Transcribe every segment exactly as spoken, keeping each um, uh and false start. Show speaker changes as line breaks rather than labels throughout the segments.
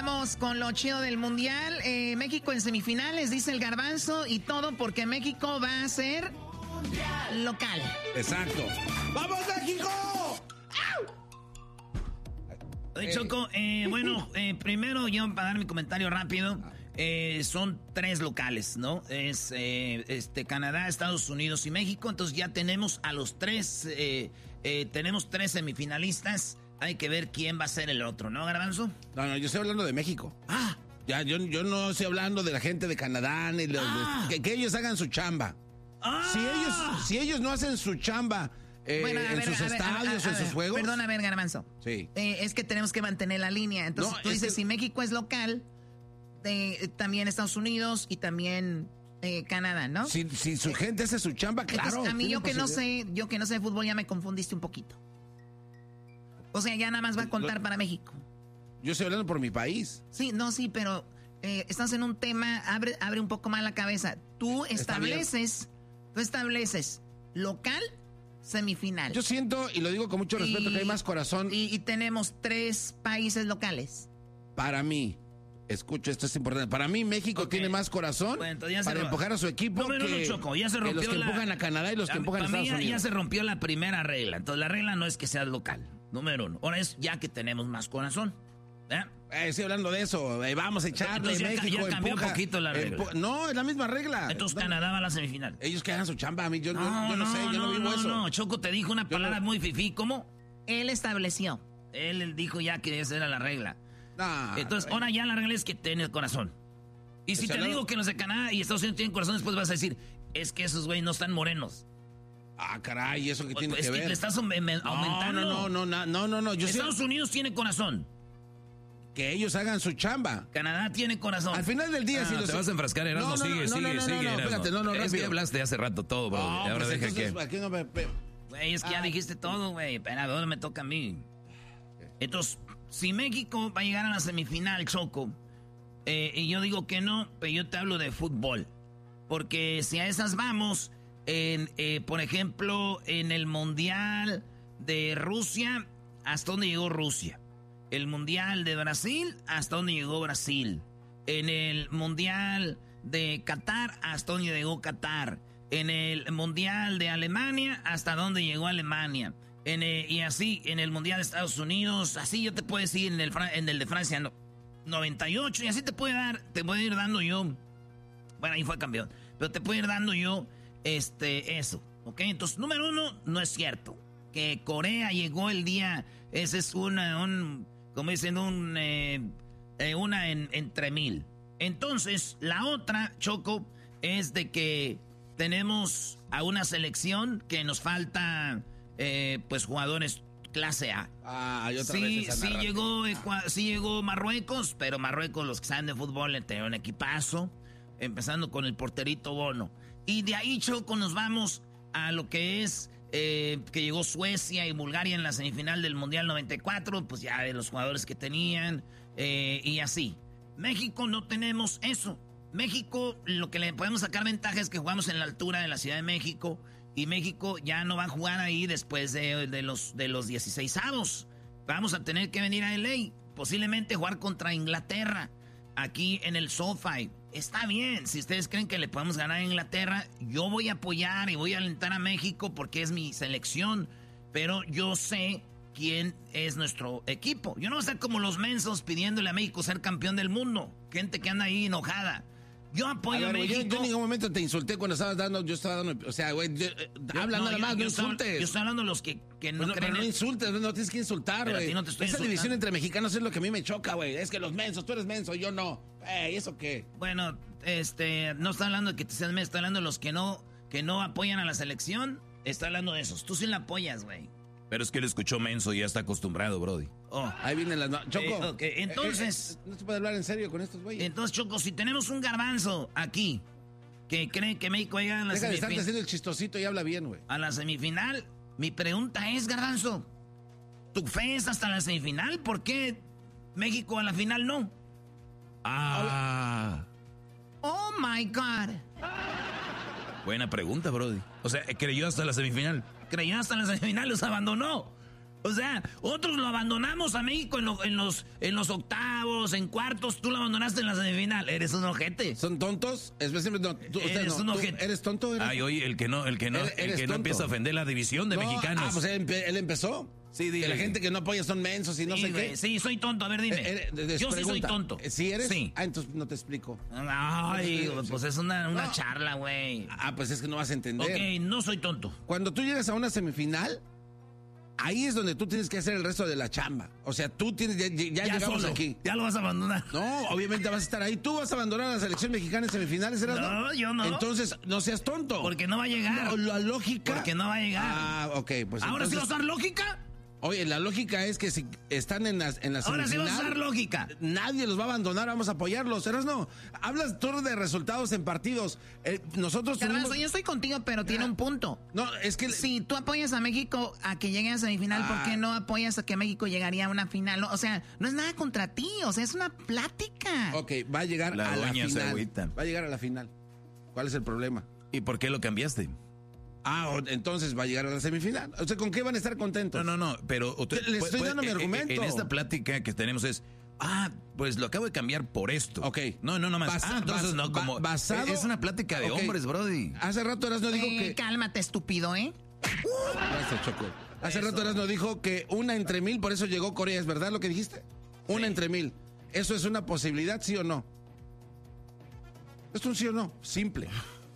vamos con lo chido del mundial. Eh, México en semifinales, dice el Garbanzo, y todo porque México va a ser local.
Exacto. ¡Vamos, México!
Oye, Choco, eh, bueno, eh, primero yo para dar mi comentario rápido, eh, son tres locales, ¿no? Es eh, este Canadá, Estados Unidos y México, entonces ya tenemos a los tres, eh, eh, tenemos tres semifinalistas, hay que ver quién va a ser el otro, ¿no, Garbanzo?
No, no, yo estoy hablando de México.
Ah.
Ya, yo, yo no estoy hablando de la gente de Canadá, ni los,
Ah.
de, que, que ellos hagan su chamba.
Ah.
Si ellos, si ellos no hacen su chamba... Eh,
Bueno, a
en
ver,
sus
a ver,
estadios,
a ver, a
en sus
ver,
juegos.
Perdón, a ver, Garbanzo.
Sí.
Eh, es que tenemos que mantener la línea. Entonces
No,
tú
es
dices,
que-
si México es local, eh, también Estados Unidos y también eh, Canadá, ¿no?
Si, si su gente hace su chamba, claro.
Entonces, a mí yo que
tienen
no
posibilidad.
sé, yo que no sé de fútbol ya me confundiste un poquito. O sea, ya nada más va a contar
Lo-
para México.
Yo estoy hablando por mi país.
Sí, no, sí, pero eh, estás en un tema, abre, abre un poco más la cabeza. Tú
Está bien.
estableces, tú estableces local, semifinal.
Yo siento, y lo digo con mucho respeto,
Y-
que hay más corazón
Y, y tenemos tres países locales.
para mí. Escucha, esto es importante. Para mí, México
Ok.
tiene más corazón
Bueno, entonces ya se
para
ro-
empujar a su equipo
No, no, no,
que,
Choco, ya se
que
rompió
los que
la-
empujan a Canadá y los que
A-
empujan a
para mí
Estados
ya,
Unidos.
ya se rompió la primera regla. Entonces la regla no es que seas local, número uno. Ahora es ya que tenemos más corazón. ¿Eh?
Eh, estoy hablando de eso. Eh, vamos a echarle.
Entonces ya ca-
México
ya cambió un
empuja.
poquito la regla.
Empu- no, es la misma regla.
Entonces
No,
Canadá va a la semifinal.
ellos que hagan su chamba. A mí, yo, yo-
No,
yo no, sé, yo no, vivo eso.
No, Choco te dijo una
Yo
palabra
no-
muy fifí. ¿Cómo?
Él estableció.
Él, él dijo ya que esa era la regla.
Nah,
Entonces,
eh,
ahora ya la regla es que tienes corazón. Y si
O sea,
te
no-
digo que los de Canadá y Estados Unidos tienen corazón, después vas a decir, es que esos güeyes no están morenos.
Ah, caray, ¿eso qué tiene
es
que
que
ver?
le estás aume- me- aumentando.
No, no, no, no, no, no, no. Yo sé
Estados Unidos tiene corazón.
que ellos hagan su chamba.
Canadá tiene corazón.
Al final del día,
Ah,
si los...
te vas a enfrascar, Erasmo,
No, no,
sigue,
no, no,
sigue,
no, no,
sigue,
no,
Erasmo.
espérate, no, no,
Es que
rápido.
ya hablaste hace rato todo, bro.
No,
y ahora
pues
deja
entonces,
que...
aquí no me- me-
Güey, es que ya
Ah.
dijiste todo, güey. Espera, ¿dónde me toca a mí? Entonces, si México va a llegar a la semifinal, Choco, eh, y yo digo que no, pero yo te hablo de fútbol. Porque si a esas vamos, en, eh, por ejemplo, en el Mundial de Rusia, ¿hasta dónde llegó Rusia? El Mundial de Brasil, ¿hasta dónde llegó Brasil? En el Mundial de Qatar, ¿hasta dónde llegó Qatar? En el Mundial de Alemania, ¿hasta dónde llegó Alemania? En el- y así, en el Mundial de Estados Unidos, así yo te puedo decir, en el, Fra- en el de Francia, no, noventa y ocho, y así te puede dar, te puedo ir dando yo. Bueno, ahí fue campeón. Pero te puedo ir dando yo este, eso. ¿Ok? Entonces, número uno, no es cierto. Que Corea llegó el día. Ese es una, un. Como dicen, un. Eh, eh, una en, entre mil. Entonces, la otra, Choco, es de que tenemos a una selección que nos falta. Eh, pues jugadores clase A.
Ah, y otra
Sí,
vez esa
sí
narrativa.
llegó, Ecua- sí llegó Marruecos, pero Marruecos, los que saben de fútbol, le tenían un equipazo, empezando con el porterito Bono. Y de ahí, Choco, nos vamos a lo que es eh, que llegó Suecia y Bulgaria en la semifinal del Mundial noventa y cuatro, pues ya de los jugadores que tenían, eh, y así. México no tenemos eso. México, lo que le podemos sacar ventaja es que jugamos en la altura de la Ciudad de México, y México ya no va a jugar ahí después de, de los, de los dieciseisavos. Vamos a tener que venir a L A, posiblemente jugar contra Inglaterra, aquí en el SoFi. Está bien, si ustedes creen que le podemos ganar a Inglaterra, yo voy a apoyar y voy a alentar a México porque es mi selección, pero yo sé quién es nuestro equipo. Yo no voy a estar como los mensos pidiéndole a México ser campeón del mundo, gente que anda ahí enojada. Yo apoyo a,
A ver, güey, yo,
México.
yo en ningún momento te insulté cuando estabas dando, yo estaba dando, o sea, güey, yo- eh,
Yo-
habla nada
yo-
más,
yo
no
estoy-
insultes.
Yo estoy hablando de los que, que no
Pues no,
creen.
pero no
en-
insultes, no tienes que insultar,
Pero a
güey.
ti no te estoy
Esa
insultando.
división entre mexicanos es lo que a mí me choca, güey. Es que los mensos, tú eres menso, yo no. Ey, ¿eso qué?
Bueno, este, no está hablando de que te seas menso, está hablando de los que no, que no apoyan a la selección. Está hablando de esos. Tú sí la apoyas, güey.
Pero es que él escuchó menso y ya está acostumbrado, brody.
Oh.
Ahí vienen las... no- Choco.
Eh, ok, entonces-
eh, eh, no se puede hablar en serio con estos güeyes.
Entonces, Choco, si tenemos un garbanzo aquí que cree que México llega a la,
Deja de estarte
semifin-
haciendo el chistosito y habla bien, güey.
a la semifinal, mi pregunta es, garbanzo, ¿tu fe es hasta la semifinal? ¿Por qué México a la final no?
Ah,
Oh my God.
buena pregunta, brody. O sea, creyó hasta la semifinal.
Creyó hasta la semifinal, los abandonó. O sea, otros lo abandonamos a México en, lo, en, los, en los octavos, en cuartos. Tú lo abandonaste en la semifinal. Eres un ojete.
¿Son tontos? Especialmente, no, tú,
Eres
usted
un
no, tú,
ojete.
¿Eres tonto? ¿Eres?
Ay, oye, el que no, el que no, el que no empieza a ofender la división de
no,
mexicanos.
Ah, pues él, empe- él empezó.
Sí, dile.
Que la gente que no apoya son mensos y no
Sí,
sé
güey,
qué.
sí, soy tonto. A ver, dime.
Eh, eh,
Yo sí soy
pregunta,
tonto.
¿Sí eres?
Sí.
Ah, entonces no te explico.
Ay, pues es una, una
No.
charla, güey.
Ah, pues es que no vas a entender.
Ok, no soy tonto.
Cuando tú llegas a una semifinal, ahí es donde tú tienes que hacer el resto de la chamba. O sea, tú tienes, ya, ya,
Ya
llegamos
solo.
aquí.
Ya lo vas a abandonar.
No, obviamente vas a estar ahí. Tú vas a abandonar a la selección mexicana en semifinales, ¿eras
No, yo no.
Entonces, no seas tonto.
Porque no va a llegar.
No, la lógica.
Porque no va a llegar.
Ah, ok, pues
¿Ahora
entonces,
sí vas a usar lógica?
Oye, la lógica es que si están en la, en la
Ahora sí
semifinal,
vas a usar lógica.
nadie los va a abandonar, vamos a apoyarlos. ¿Eras no? Hablas tú de resultados en partidos. Eh, nosotros
Garbanzo,
tuvimos...
yo estoy contigo, pero tiene un punto.
No, es que...
Si tú apoyas a México a que llegue a semifinal,
Ah.
¿por qué no apoyas a que México llegaría a una final? No, o sea, no es nada contra ti, o sea, es una plática.
Ok, va a llegar
La
a la
doña se
final.
agüita.
Va a llegar a la final. ¿Cuál es el problema?
¿Y por qué lo cambiaste?
Ah, o- entonces va a llegar a la semifinal. O sea, ¿con qué van a estar contentos?
No, no, no, pero... usted-
Le estoy
puede-
dando mi
eh, eh,
argumento.
En esta plática que tenemos es... Ah, pues lo acabo de cambiar por esto.
Ok.
No, no, no más.
Basa-
ah, entonces
bas-
no, como...
ba- basado-
Es una plática de
Ok.
hombres, brody.
Hace rato Erasno dijo
Eh,
que...
Cálmate, estúpido, ¿eh?
Gracias, Choco. Hace rato Erasno dijo que una entre mil, por eso llegó Corea. ¿Es verdad lo que dijiste? Una entre mil. ¿Eso es una posibilidad, sí o no? ¿Es un sí o no? Simple.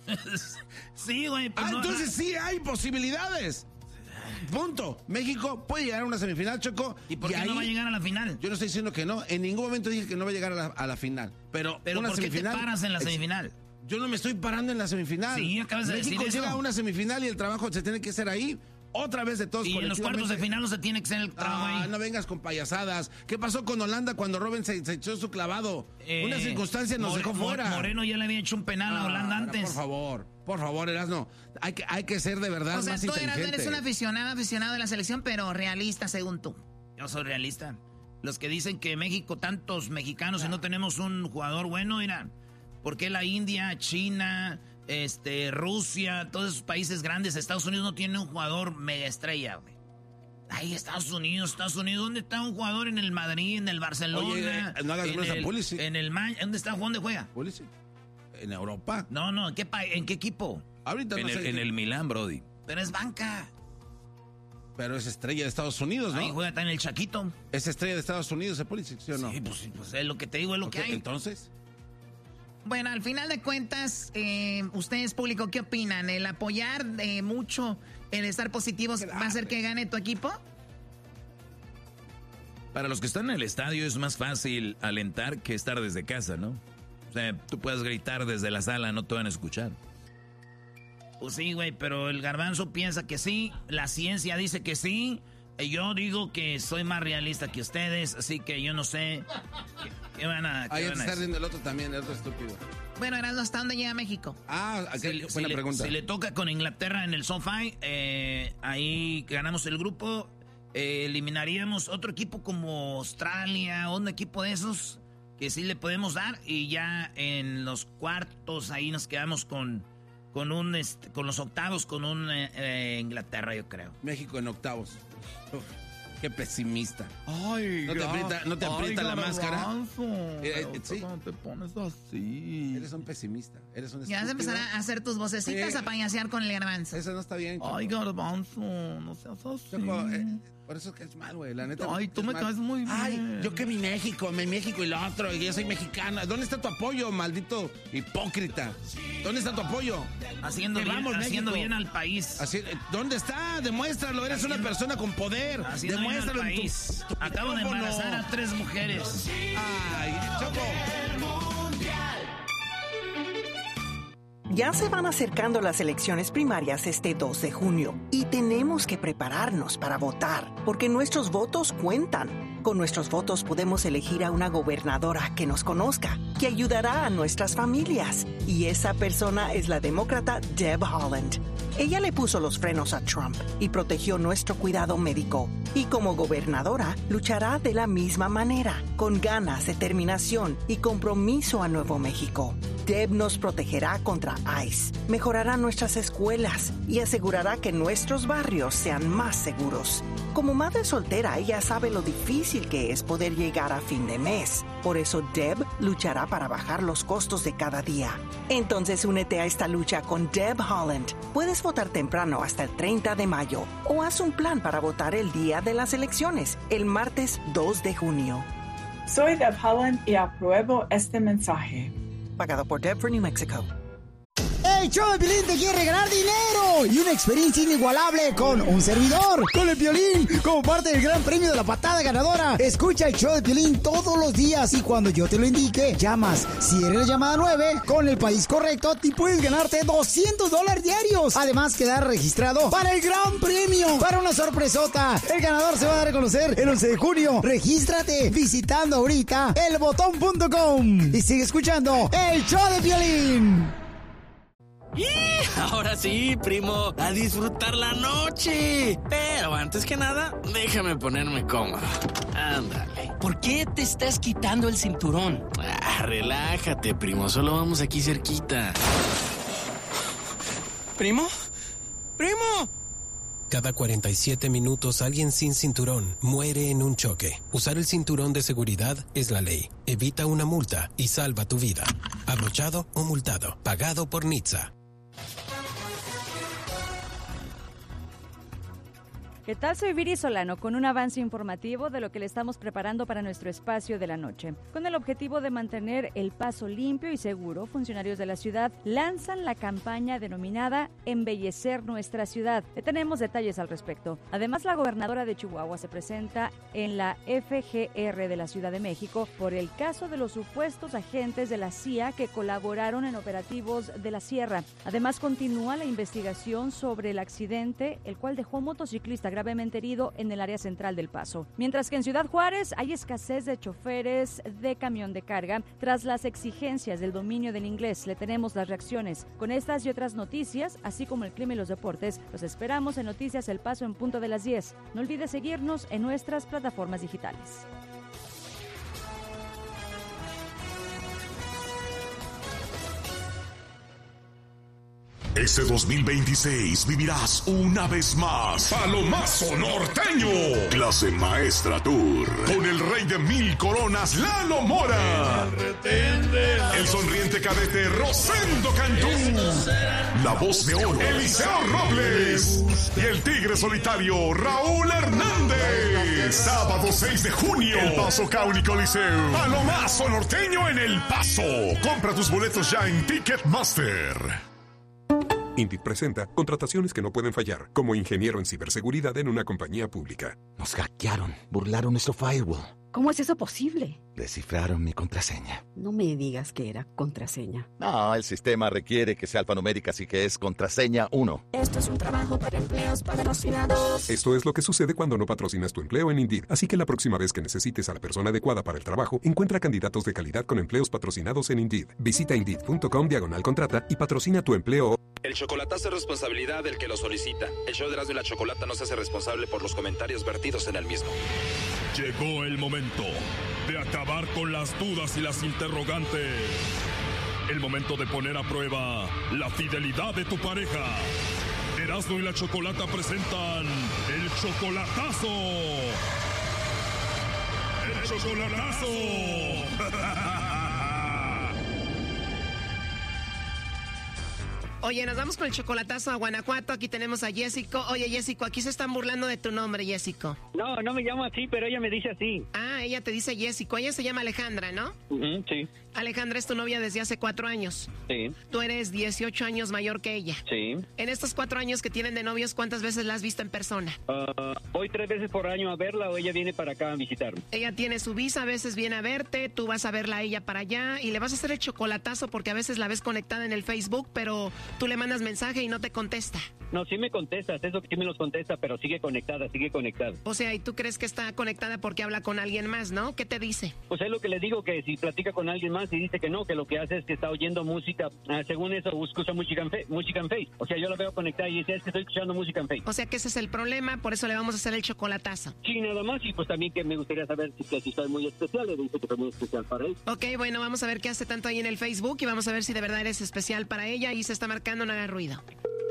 Sí, güey. Pues
Ah,
no-
entonces sí hay posibilidades. Punto. México puede llegar a una semifinal, Choco.
¿Y por qué
ahí,
no va a llegar a la final?
Yo no estoy diciendo que no. En ningún momento dije que no va a llegar a la, a la final. Pero,
Pero
una
¿por qué te
semifinal-
paras en la
Ex-
semifinal?
Yo no me estoy parando en la semifinal.
Sí, acabas de
México
decir
llega
eso.
a una semifinal y el trabajo se tiene que hacer ahí. Otra vez de todos
Y en los cuartos de
colectivamente.
final no se tiene que ser el trabajo
Ah,
ahí.
no vengas con payasadas. ¿Qué pasó con Holanda cuando Robben se, se echó su clavado?
Eh,
Una circunstancia nos
More-
dejó
Mo-
fuera.
Moreno ya le había hecho un penal a Holanda
Ah,
antes.
Por favor, por favor, Erasno. Hay que, hay que ser de verdad
O sea,
más
tú eras,
inteligente.
eres un aficionado, aficionado de la selección, pero realista según tú.
Yo soy realista. Los que dicen que México, tantos mexicanos y no tenemos un jugador bueno, mira, ¿por qué la India, China, este, Rusia, todos esos países grandes, Estados Unidos no tiene un jugador mega estrella, güey? Ay, Estados Unidos, Estados Unidos, ¿dónde está un jugador en el Madrid, en el Barcelona?
Oye, eh, no hagas
en
menos a
el,
Pulisic.
En el Man- ¿dónde está? ¿Dónde juega?
Pulisic. En Europa.
No, no, ¿en qué, pa- ¿en qué equipo?
Ahorita
En
no
el,
sé.
en el Milán, brody.
Pero es banca.
Pero es estrella de Estados Unidos, ¿no?
Ahí juega está en el Chaquito.
Es estrella de Estados Unidos, el Pulisic, ¿sí o no?
Sí, pues, pues es lo que te digo, es lo
Ok,
que hay.
entonces.
Bueno, al final de cuentas, eh, ustedes, público, ¿qué opinan? ¿El apoyar eh, mucho, el estar positivos, va a hacer que gane tu equipo?
Para los que están en el estadio es más fácil alentar que estar desde casa, ¿no? O sea, tú puedes gritar desde la sala, no te van a escuchar.
Pues sí, güey, pero el garbanzo piensa que sí, la ciencia dice que sí, y yo digo que soy más realista que ustedes, así que yo no sé qué, qué van a, qué
Ahí
van
está
a decir.
riendo el otro también, el otro estúpido.
Bueno, Erasmo, ¿hasta dónde llega México?
Ah,
Si,
qué
si
buena
le,
pregunta.
si le toca con Inglaterra en el SoFi, eh, ahí ganamos el grupo, eh, eliminaríamos otro equipo como Australia, un equipo de esos que sí le podemos dar, y ya en los cuartos ahí nos quedamos con, con un este, con los octavos con un eh, eh, Inglaterra, yo creo.
México en octavos. Uf, qué pesimista.
Ay,
¿No te aprieta, no te aprieta la máscara?
Eh,
Eh, eh, sí.
te pones así.
Eres un pesimista. Eres un
Ya vas a
estúpido.
empezar a hacer tus vocecitas
Sí.
a payasear con el garbanzo.
Eso no está bien. Choco.
Ay, garbanzo, no seas así.
Choco, eh, por eso caes mal, güey. La neta.
Ay, tú
es
me
mal.
caes muy
Ay,
bien.
yo que mi México, mi México y lo otro, y yo soy mexicana. ¿Dónde está tu apoyo, maldito hipócrita? ¿Dónde está tu apoyo?
Haciendo,
Que
bien,
vamos,
haciendo
México.
bien al país.
Así, ¿dónde está? Demuéstralo. Eres una persona con poder.
Haciendo bien al
Demuéstralo en tu,
país.
tu
Acabo de
micrófono.
embarazar a tres mujeres.
Ay, Choco.
Ya se van acercando las elecciones primarias este dos de junio y tenemos que prepararnos para votar, porque nuestros votos cuentan. Con nuestros votos podemos elegir a una gobernadora que nos conozca, que ayudará a nuestras familias. Y esa persona es la demócrata Deb Haaland. Ella le puso los frenos a Trump y protegió nuestro cuidado médico. Y como gobernadora, luchará de la misma manera, con ganas, determinación y compromiso a Nuevo México. Deb nos protegerá contra ICE, mejorará nuestras escuelas y asegurará que nuestros barrios sean más seguros. Como madre soltera, ella sabe lo difícil que es poder llegar a fin de mes. Por eso Deb luchará para bajar los costos de cada día. Entonces únete a esta lucha con Deb Haaland. Puedes votar temprano hasta el treinta de mayo o haz un plan para votar el día de las elecciones, el martes dos de junio.
Soy Deb Haaland y apruebo este mensaje.
Pagado por Deb for New Mexico.
El show de Piolín te quiere regalar dinero y una experiencia inigualable con un servidor, con el Piolín, como parte del gran premio de la patada ganadora. Escucha el show de Piolín todos los días y cuando yo te lo indique, llamas. Si eres la llamada nueve, con el país correcto, te puedes ganarte doscientos dólares diarios. Además, quedar registrado para el gran premio, para una sorpresota. El ganador se va a dar a conocer el once de junio. Regístrate visitando ahorita el botón punto com y sigue escuchando el show de Piolín.
¡Y! Ahora sí, primo, a disfrutar la noche. Pero antes que nada, déjame ponerme cómodo. Ándale.
¿Por qué te estás quitando el cinturón?
Ah, relájate, primo, solo vamos aquí cerquita. ¿Primo? ¡Primo!
Cada cuarenta y siete minutos alguien sin cinturón muere en un choque. Usar el cinturón de seguridad es la ley. Evita una multa y salva tu vida. Abrochado o multado. Pagado por N H T S A.
¿Qué tal? Soy Viri Solano con un avance informativo de lo que le estamos preparando para nuestro espacio de la noche. Con el objetivo de mantener el paso limpio y seguro, funcionarios de la ciudad lanzan la campaña denominada Embellecer Nuestra Ciudad. Tenemos detalles al respecto. Además, la gobernadora de Chihuahua se presenta en la F G R de la Ciudad de México por el caso de los supuestos agentes de la C I A que colaboraron en operativos de la Sierra. Además, continúa la investigación sobre el accidente, el cual dejó a un motociclista gravemente herido en el área central del Paso. Mientras que en Ciudad Juárez hay escasez de choferes de camión de carga tras las exigencias del dominio del inglés. Le tenemos las reacciones. Con estas y otras noticias, así como el clima y los deportes, los esperamos en Noticias El Paso en punto de las diez. No olvides seguirnos en nuestras plataformas digitales.
Este dos mil veintiséis vivirás una vez más Palomazo Norteño, clase maestra tour, con el rey de mil coronas, Lalo Mora, el sonriente cadete Rosendo Cantú, la voz de oro Eliseo Robles y el tigre solitario Raúl Hernández. Sábado seis de junio, El Paso County Coliseo. Palomazo Norteño en El Paso. Compra tus boletos ya en Ticketmaster.
Indeed presenta contrataciones que no pueden fallar, como ingeniero en ciberseguridad en una compañía pública.
Nos hackearon, burlaron nuestro firewall.
¿Cómo es eso posible?
Descifraron mi contraseña.
No me digas que era contraseña.
No, el sistema requiere que sea alfanumérica, así que es contraseña uno.
Esto es un trabajo para empleos patrocinados.
Esto es lo que sucede cuando no patrocinas tu empleo en Indeed. Así que la próxima vez que necesites a la persona adecuada para el trabajo, encuentra candidatos de calidad con empleos patrocinados en Indeed. Visita Indeed.com diagonal contrata y patrocina tu empleo.
El chocolatazo es responsabilidad del que lo solicita. El show de Erasmo y la Chocolata no se hace responsable por los comentarios vertidos en el mismo.
Llegó el momento de acabar con las dudas y las interrogantes. El momento de poner a prueba la fidelidad de tu pareja. Erasmo y la Chocolata presentan el chocolatazo. ¡El chocolatazo!
Oye, nos vamos con el chocolatazo a Guanajuato. Aquí tenemos a Jessico. Oye, Jessico, aquí se están burlando de tu nombre, Jessico.
No, no me llamo así, pero ella me dice así.
Ah, ella te dice Jessico. Ella se llama Alejandra, ¿no?
Uh-huh, sí.
Alejandra es tu novia desde hace cuatro años.
Sí.
Tú eres dieciocho años mayor que ella.
Sí.
En estos cuatro años que tienen de novios, ¿cuántas veces la has visto en persona?
Uh, voy tres veces por año a verla o ella viene para acá a visitarme.
Ella tiene su visa, a veces viene a verte, tú vas a verla a ella para allá y le vas a hacer el chocolatazo porque a veces la ves conectada en el Facebook, pero tú le mandas mensaje y no te contesta.
No, sí me contestas, eso que sí me los contesta, pero sigue conectada, sigue conectada.
O sea, ¿y tú crees que está conectada porque habla con alguien más, no? ¿Qué te dice?
Pues es lo que le digo, que si platica con alguien más y dice que no, que lo que hace es que está oyendo música, ah, según eso, escucha música en, fe, música en Face. O sea, yo la veo conectada y dice, es que estoy escuchando música en Face.
O sea, que ese es el problema, por eso le vamos a hacer el chocolatazo.
Sí, nada más, y pues también que me gustaría saber si, que si soy muy especial, le dice que soy muy especial para él.
Ok, bueno, vamos a ver qué hace tanto ahí en el Facebook y vamos a ver si de verdad eres especial para ella y se está marcando, no haga ruido.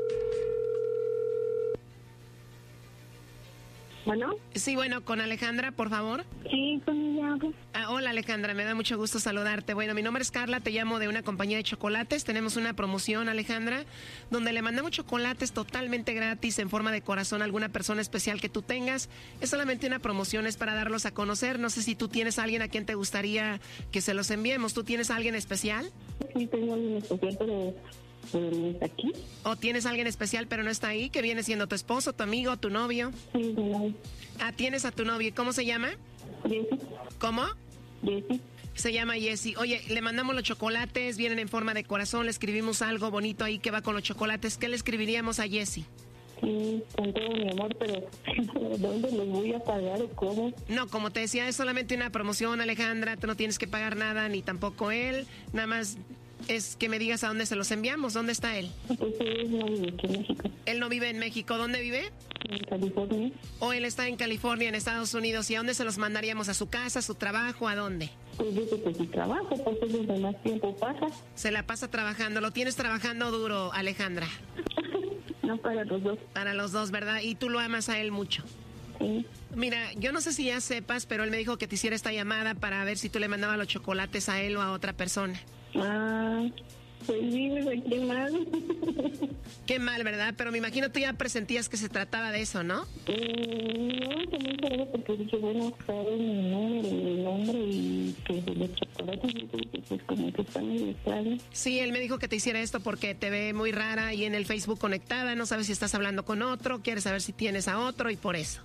¿Bueno?
Sí, bueno, con Alejandra, por favor.
Sí, con ella.
Ah, hola Alejandra, me da mucho gusto saludarte. Bueno, mi nombre es Carla, te llamo de una compañía de chocolates. Tenemos una promoción, Alejandra, donde le mandamos chocolates totalmente gratis en forma de corazón a alguna persona especial que tú tengas. Es solamente una promoción, es para darlos a conocer. No sé si tú tienes a alguien a quien te gustaría que se los enviemos. ¿Tú tienes a alguien especial?
Sí, tengo a alguien especial, pero... ¿pero no está aquí?
¿O tienes a alguien especial pero no está ahí? ¿Que viene siendo tu esposo, tu amigo, tu novio?
Sí, mi novio.
Ah, tienes a tu novio. ¿Cómo se llama?
Jessy.
¿Cómo?
Jessy.
Se llama Jessy. Oye, le mandamos los chocolates, vienen en forma de corazón, le escribimos algo bonito ahí que va con los chocolates. ¿Qué le escribiríamos a Jessy?
Sí, con todo mi amor, pero ¿dónde los voy a pagar o cómo?
No, como te decía, es solamente una promoción, Alejandra. Tú no tienes que pagar nada, ni tampoco él. Nada más... es que me digas a dónde se los enviamos. ¿Dónde está él?
Pues él no vive aquí en México.
Él no vive en México. ¿Dónde vive?
En California.
¿O él está en California, en Estados Unidos? ¿Y a dónde se los mandaríamos? ¿A su casa, a su trabajo? ¿A dónde?
Pues dice que su trabajo, porque es donde más tiempo pasa.
Se la pasa trabajando. ¿Lo tienes trabajando duro, Alejandra?
No, para los dos.
Para los dos, ¿verdad? ¿Y tú lo amas a él mucho?
Sí.
Mira, yo no sé si ya sepas, pero él me dijo que te hiciera esta llamada para ver si tú le mandabas los chocolates a él o a otra persona.
Ah, pues sí, qué mal.
Qué mal, ¿verdad? Pero me imagino tú ya presentías que se trataba de eso, ¿no?
Mm, no, también sabía porque dije, bueno, sabe mi número, mi nombre y que los chocolates, pues como que están medio extraños.
Sí, él me dijo que te hiciera esto porque te ve muy rara y en el Facebook conectada, no sabes si estás hablando con otro, quieres saber si tienes a otro y por eso.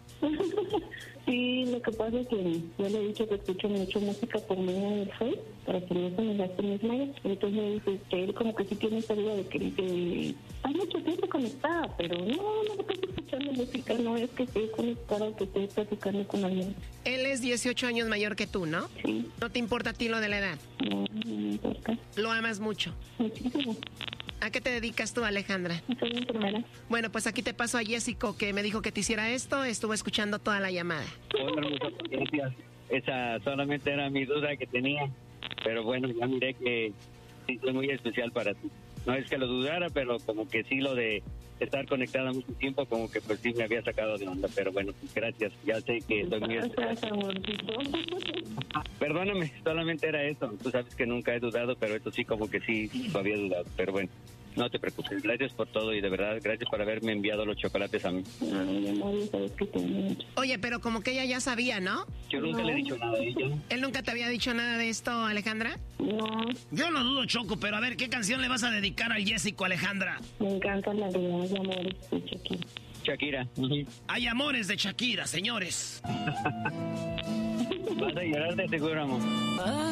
Sí, lo que pasa es que yo le he dicho que escucho mucho música por medio del Facebook para que no se me gasten mis medios. Entonces me dice que él como que sí tiene esta duda de que dice, hay mucho tiempo conectada, pero no, no estoy escuchando música, no es que esté conectada o que esté platicando con alguien.
Él es dieciocho años mayor que tú, ¿no?
Sí.
¿No te importa a ti lo de la edad?
No, no me importa.
¿Lo amas mucho?
Muchísimo.
¿A qué te dedicas tú, Alejandra?
Soy enfermera.
Bueno, pues aquí te paso a Jessico, que me dijo que te hiciera esto. Estuvo escuchando toda la llamada.
Hola, gracias. Esa solamente era mi duda que tenía. Pero bueno, ya miré que sí soy muy especial para ti. No es que lo dudara, pero como que sí lo de estar conectada mucho tiempo, como que pues sí me había sacado de onda. Pero bueno, pues gracias. Ya sé que soy muy especial. Perdóname, solamente era eso. Tú sabes que nunca he dudado, pero esto sí como que sí lo había dudado. Pero bueno, no te preocupes. Gracias por todo y de verdad, gracias por haberme enviado los chocolates a mí.
Ay, amor, sabes que te amo.
Oye, pero como que ella ya sabía, ¿no?
Yo nunca no. le he dicho nada a ella.
¿Él nunca te había dicho nada de esto, Alejandra?
No.
Yo no dudo, Choco, pero a ver, ¿qué canción le vas a dedicar al Jessico, Alejandra?
Me encanta la de Hay Amores de Shakira.
Shakira.
Hay amores de Shakira, señores.
Vas a llorar de seguro, amor.